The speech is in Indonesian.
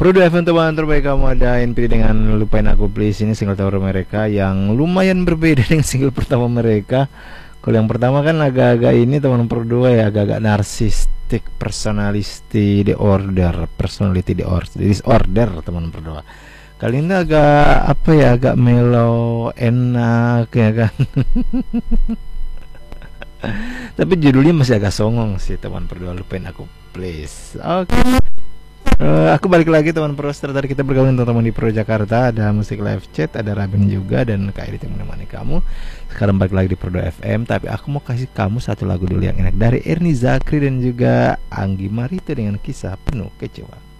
Produk FM teman terbaik kamu ada NPD dengan Lupain Aku Please. Ini single terbaru mereka yang lumayan berbeda dengan single pertama mereka. Kalau yang pertama kan agak-agak ini teman berdua ya, agak-agak narsistik, personality disorder teman berdua. Kali ini agak apa ya, agak mellow, enak ya kan. Tapi judulnya masih agak songong sih teman berdua, Lupain Aku Please. Oke. Aku balik lagi teman Pro. Setelah tadi kita bergabung teman-teman di Pro Jakarta, ada musik live chat, ada Rabin juga dan Kak Edit yang menemani kamu. Sekarang balik lagi di Pro FM, tapi aku mau kasih kamu satu lagu dulu yang enak dari Ernie Zakri dan juga Anggi Marito dengan Kisah Penuh Kecewa.